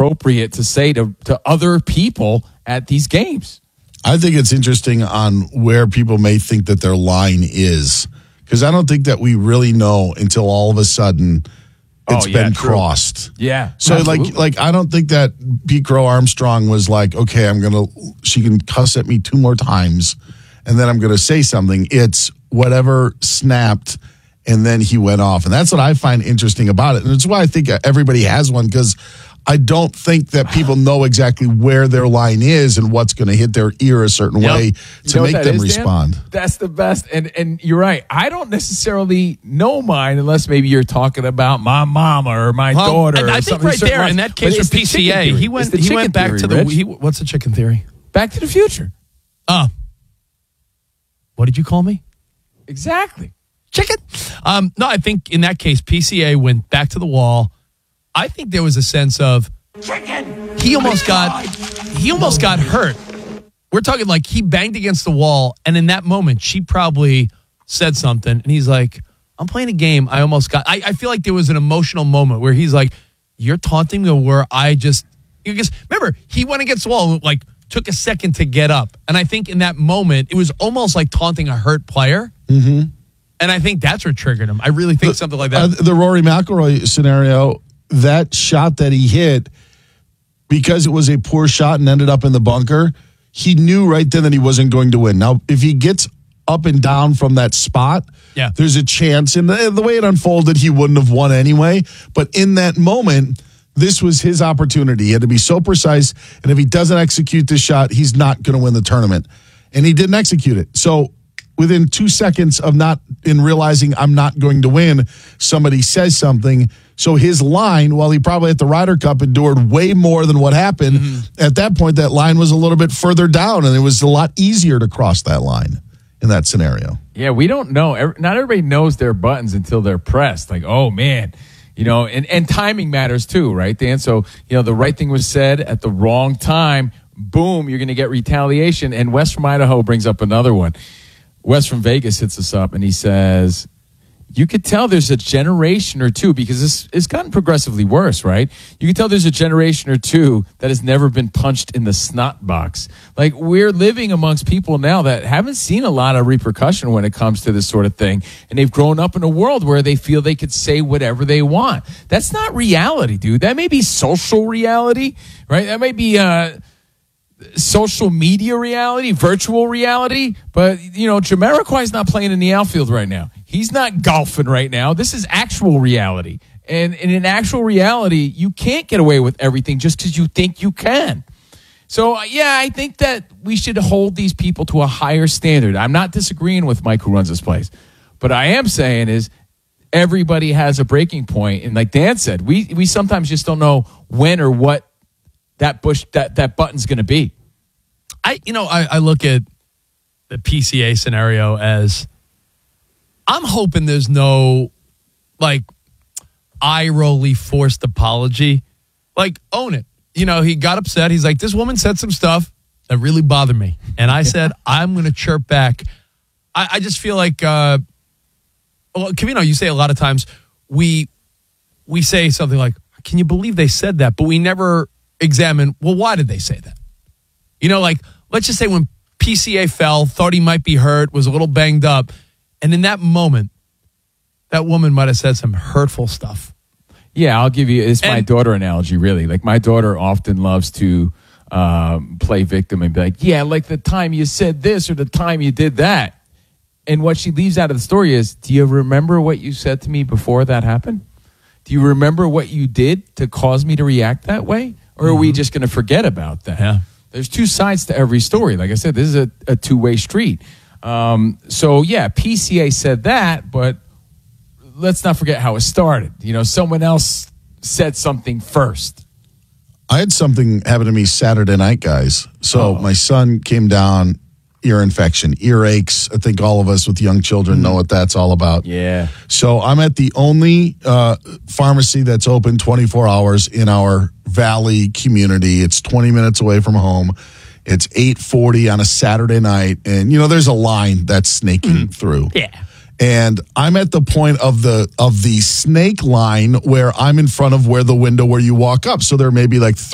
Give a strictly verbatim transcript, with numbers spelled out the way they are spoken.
appropriate to say to, to other people at these games. I think it's interesting on where people may think that their line is, because I don't think that we really know until all of a sudden it's oh, yeah, been true. crossed. Yeah. So absolutely. like like I don't think that Pete Crow Armstrong was like, okay, I'm gonna she can cuss at me two more times and then I'm gonna say something. It's whatever snapped and then he went off. And that's what I find interesting about it. And it's why I think everybody has one, because I don't think that people know exactly where their line is and what's going to hit their ear a certain yep. way you to know make them is, respond. Dan? That's the best. And and you're right. I don't necessarily know mine unless maybe you're talking about my mama or my well, daughter. And or I think something right there lines. in that case with P C A, he went he went back theory, to the Rich. he, what's the chicken theory? Back to the Future. Oh, what did you call me? Exactly. Chicken. Um, no, I think in that case, P C A went back to the wall. I think there was a sense of chicken. He almost got he almost got hurt. We're talking like he banged against the wall, and in that moment, she probably said something, and he's like, "I'm playing a game. I almost got." I, I feel like there was an emotional moment where he's like, "You're taunting me," where I just because remember he went against the wall, like took a second to get up, and I think in that moment it was almost like taunting a hurt player. Mm-hmm. And I think that's what triggered him. I really think the, something like that. Uh, the Rory McIlroy scenario, that shot that he hit, because it was a poor shot and ended up in the bunker, he knew right then that he wasn't going to win. Now, if he gets up and down from that spot, yeah. there's a chance. And the, the way it unfolded, he wouldn't have won anyway. But in that moment, this was his opportunity. He had to be so precise. And if he doesn't execute this shot, he's not going to win the tournament. And he didn't execute it. So within two seconds of not in realizing I'm not going to win, somebody says something. So his line, while he probably at the Ryder Cup endured way more than what happened, mm-hmm. at that point that line was a little bit further down, and it was a lot easier to cross that line in that scenario. Yeah, we don't know. Not everybody knows their buttons until they're pressed. Like, oh, man. You know, and, and timing matters too, right, Dan? So, you know, the right thing was said at the wrong time. Boom, you're going to get retaliation. And Wes from Idaho brings up another one. Wes from Vegas hits us up, and he says, you could tell there's a generation or two, because this it's gotten progressively worse, right? You can tell there's a generation or two that has never been punched in the snot box. Like, we're living amongst people now that haven't seen a lot of repercussion when it comes to this sort of thing, and they've grown up in a world where they feel they could say whatever they want. That's not reality, dude. That may be social reality, right? That may be uh social media reality, virtual reality, but, you know, Jamiroquai's not playing in the outfield right now. He's not golfing right now. This is actual reality. And, and in actual reality, you can't get away with everything just because you think you can. So, uh, yeah, I think that we should hold these people to a higher standard. I'm not disagreeing with Mike who runs this place. But I am saying is everybody has a breaking point. And like Dan said, we, we sometimes just don't know when or what that bush that, that button's going to be. I you know I, I look at the P C A scenario as I'm hoping there's no like eye rolly forced apology. Like, own it. You know, he got upset. He's like, this woman said some stuff that really bothered me, and I said I'm going to chirp back. I, I just feel like uh, well, Covino, you say a lot of times we we say something like, "Can you believe they said that?" But we never examine, well, why did they say that? You know, like, let's just say when P C A fell, thought he might be hurt, was a little banged up, and in that moment, that woman might have said some hurtful stuff. Yeah, I'll give you, it's and, my daughter analogy, really. Like, my daughter often loves to um, play victim and be like, yeah, like the time you said this or the time you did that. And what she leaves out of the story is, do you remember what you said to me before that happened? Do you remember what you did to cause me to react that way? Or are we just going to forget about that? Yeah. There's two sides to every story. Like I said, this is a, a two-way street. Um, so, yeah, P C A said that, but let's not forget how it started. You know, someone else said something first. I had something happen to me Saturday night, guys. So oh. my son came down, ear infection, earaches. I think all of us with young children mm. know what that's all about. Yeah. So I'm at the only uh, pharmacy that's open twenty-four hours in our Valley community. It's twenty minutes away from home. It's eight forty on a Saturday night. And, you know, there's a line that's snaking mm. through. Yeah. And I'm at the point of the of the snake line where I'm in front of where the window where you walk up. So there may be like